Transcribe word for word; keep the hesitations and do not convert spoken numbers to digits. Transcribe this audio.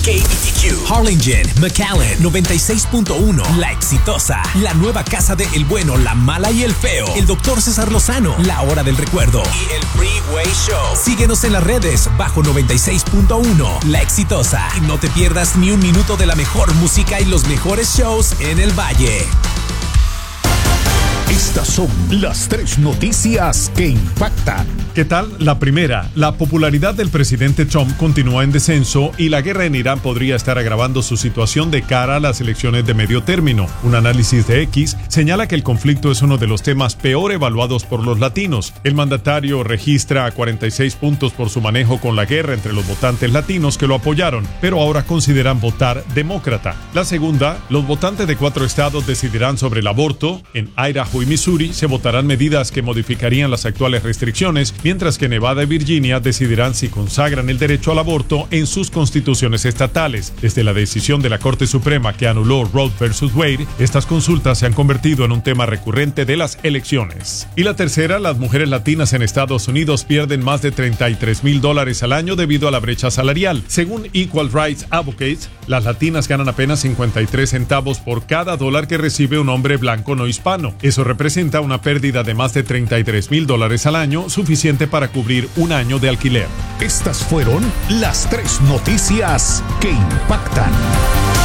K B T Q, Harlingen, McAllen, noventa y seis punto uno, La Exitosa, la nueva casa de El Bueno, la Mala y el Feo, el doctor César Lozano, La Hora del Recuerdo y el Freeway Show. Síguenos en las redes bajo noventa y seis punto uno, La Exitosa, y no te pierdas ni un minuto de la mejor música y los mejores shows en el Valle. Estas son las tres noticias que impactan. ¿Qué tal? La primera, la popularidad del presidente Trump continúa en descenso y la guerra en Irán podría estar agravando su situación de cara a las elecciones de medio término. Un análisis de X señala que el conflicto es uno de los temas peor evaluados por los latinos. El mandatario registra cuarenta y seis puntos por su manejo con la guerra entre los votantes latinos que lo apoyaron, pero ahora consideran votar demócrata. La segunda, los votantes de cuatro estados decidirán sobre el aborto. En Idaho y Missouri se votarán medidas que modificarían las actuales restricciones, mientras que Nevada y Virginia decidirán si consagran el derecho al aborto en sus constituciones estatales. Desde la decisión de la Corte Suprema que anuló Roe versus Wade, estas consultas se han convertido en un tema recurrente de las elecciones. Y la tercera, las mujeres latinas en Estados Unidos pierden más de treinta y tres mil dólares al año debido a la brecha salarial. Según Equal Rights Advocates, las latinas ganan apenas cincuenta y tres centavos por cada dólar que recibe un hombre blanco no hispano. Eso representa una pérdida de más de treinta y tres mil dólares al año, suficiente para cubrir un año de alquiler. Estas fueron las tres noticias que impactan.